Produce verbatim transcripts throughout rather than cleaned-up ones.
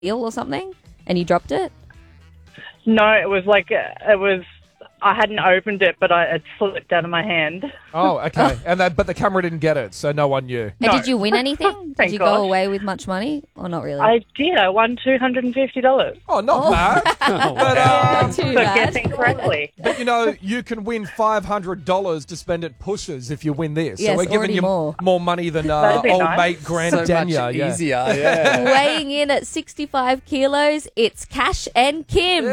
eel or something and you dropped it? No, it was like, uh, it was, I hadn't opened it, but I, it slipped out of my hand. Oh, okay. and that, But the camera didn't get it, so no one knew. And No. did you win anything? Did Thank you God. go away with much money or not really? I did. I won two hundred fifty dollars Oh, not Oh. bad. but, um, Not too for bad. guessing correctly. but, you know, you can win five hundred dollars to spend at Pushers if you win this. Yes, so we're giving already you more. more money than uh, That'd be old nice. mate Grand So much Dania. yeah. easier. Yeah. Weighing in at sixty-five kilos, it's Cash and Kim.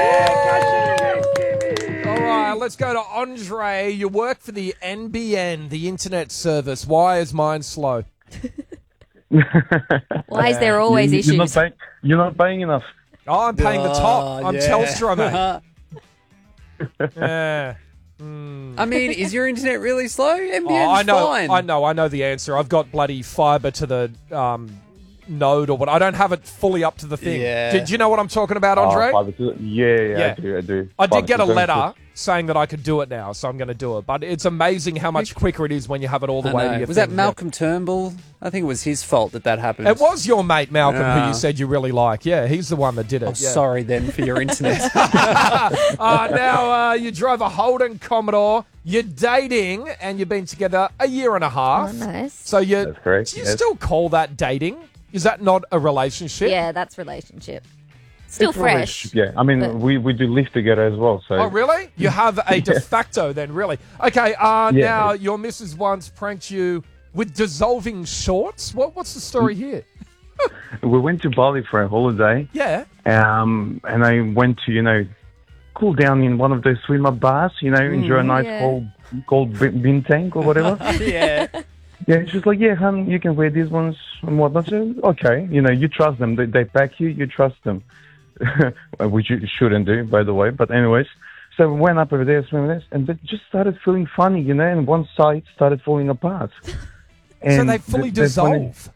All right, let's go to Andre. You work for the N B N, the internet service. Why is mine slow? Why is there always You- issues? You're not, paying, you're not paying enough. Oh, I'm paying the top. Oh, I'm yeah. Telstra, mate. yeah. I mean, is your internet really slow? N B N's Oh, I know. fine. I know. I know the answer. I've got bloody fibre to the um, node or what. I don't have it fully up to the thing. Yeah. Did you know what I'm talking about, Andre? Oh, five to- yeah, yeah, Yeah. I do, I do. I did Five get a to seven letter to- saying that I could do it now, so I'm going to do it. But it's amazing how much quicker it is when you have it all the I way know. to your Was thing. that Malcolm Turnbull? I think it was his fault that that happened. Yeah. It was your mate Malcolm who Yeah. you said you really like. Yeah, he's the one that did it. Oh, yeah. sorry then for your internet. Uh, now, uh, you drove a Holden Commodore. You're dating, and you've been together a year and a half. Oh, nice. So you, That's correct, do you yes. still call that dating? Is that not a relationship? Yeah, that's relationship. Still It's fresh. rubbish, Yeah, I mean, But- we, we do live together as well. So Oh, really? You have a de facto then, really? Okay, uh, Yeah. now your missus once pranked you with dissolving shorts. What, what's the story here? we went to Bali for a holiday, Yeah. um, and I went to, you know, cool down in one of those swimmer bars, you know, enjoy a nice yeah. cold, cold bin bin tank or whatever. yeah. Yeah, she's like, yeah, hun, you can wear these ones and whatnot. So, okay, you know, you trust them. They, they pack you, you trust them. Which you shouldn't do, by the way. But anyways, so we went up over there, swimming this, and they just started feeling funny, you know, and one side started falling apart. So And they fully the- the funny- dissolve.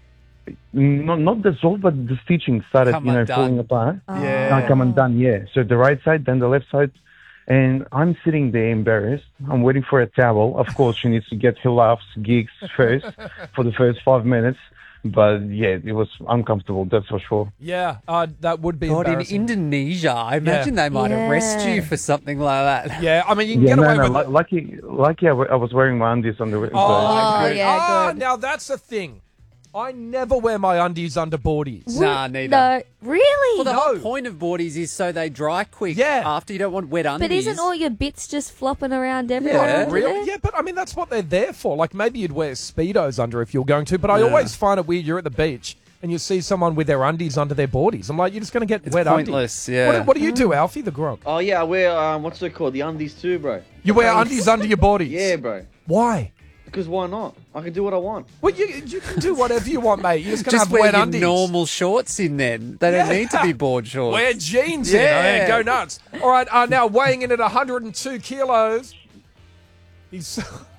Not, not dissolve, but the stitching started, Come you know, undone. falling apart. Yeah. Uh, come undone, yeah. So the right side, then the left side. And I'm sitting there embarrassed. I'm waiting for a towel. Of course, she needs to get her laughs, gigs first for the first five minutes. But yeah, it was uncomfortable, that's for sure. Yeah, uh, that would be God, in embarrassing. Indonesia, I imagine they might arrest Yeah. you for something like that. yeah, I mean, you can Yeah, get no, away no, with lu- it. lucky, lucky I, w- I was wearing my undies under. Oh, Oh, okay. yeah, Ah, good. now that's the thing. I never wear my undies under boardies. Nah, neither. No, really? Well, the No. whole point of boardies is so they dry quick Yeah. after you don't want wet undies. but isn't all your bits just flopping around everywhere? Yeah. under Really? there? Yeah, but I mean, that's what they're there for. Like, maybe you'd wear Speedos under if you're going to, but I Yeah. always find it weird. You're at the beach and you see someone with their undies under their boardies. I'm like, you're just going to get It's wet pointless, undies. yeah. What, what do you do, Alfie, the grog? Oh yeah, I wear um, what's it called? The undies too, bro. You wear undies under your boardies? Yeah, bro. Why? Because why not? I can do what I want. Well, you, you can do whatever you want, mate. You're just going to Just have wear wet your undies. normal shorts in then. They don't Yeah. need to be board shorts. Wear jeans in. Yeah. Oh, yeah, go nuts. All right, uh, now weighing in at one hundred two kilos. He's...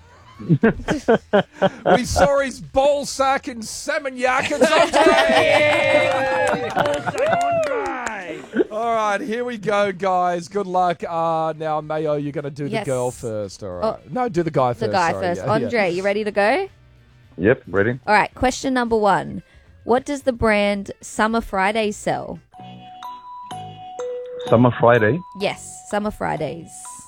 we saw his ball sack in salmon yakins. All right, here we go, guys. Good luck. Uh, now, Mayo, you're going to do Yes. the girl first. All right. Oh. No, do the guy first. The guy sorry. first. Yeah, Andre, yeah. you ready to go? Yep, ready? All right, question number one. What does the brand Summer Fridays sell? Summer Friday, Yes, Summer Fridays.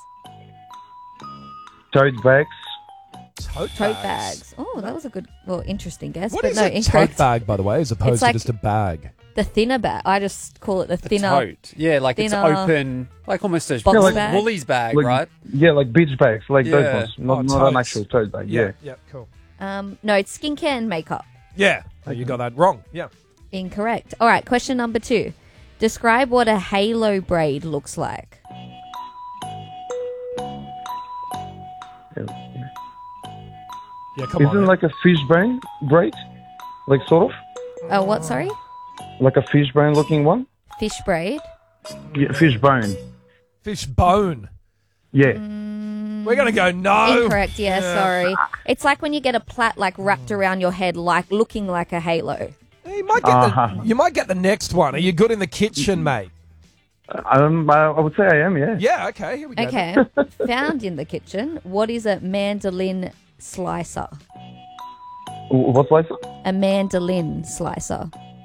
tote bags. Tote, Tote bags. Oh, that was a good, well, interesting guess. What but is no, a incorrect. tote bag, by the way, as opposed like- to just a bag? The thinner bag. I just call it the The thinner. tote. Yeah, like it's thinner open, like almost a box like bag. Woolies bag, Like, right? Yeah, like beach bags, like Yeah. those ones. Not, Oh, not an totes. actual tote bag, yeah. Yeah, cool. Um, no, it's skincare and makeup. Yeah, oh, you got that wrong. Yeah. Incorrect. All right, question number two. Describe what a halo braid looks like. Yeah, come Isn't on. it like a fish brain braid? Like sort of? Oh, what, sorry? Like a fish bone looking one? Fish braid. Yeah, fish bone. Fish bone. Yeah. We're going to go no. Incorrect, yeah, sorry. It's like when you get a plait like wrapped around your head, like looking like a halo. You might, get Uh-huh. the, you might get the next one. Are you good in the kitchen, mate? Um, I, I would say I am, yeah. Yeah, okay, here we go. Okay. Found in the kitchen. What is a mandolin slicer? W- What's like? A mandolin slicer.